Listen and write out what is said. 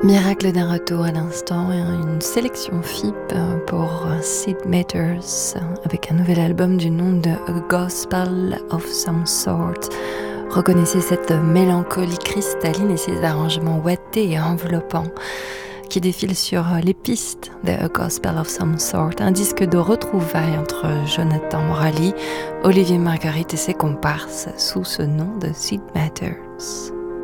Miracle d'un retour à l'instant et une sélection FIP pour Sid Matters avec un nouvel album du nom de A Gospel of Some Sort. Reconnaissez cette mélancolie cristalline et ces arrangements ouatés et enveloppants qui défilent sur les pistes de A Gospel of Some Sort, un disque de retrouvailles entre Jonathan Morali, Olivier Marguerite et ses comparses sous ce nom de Sid Matters.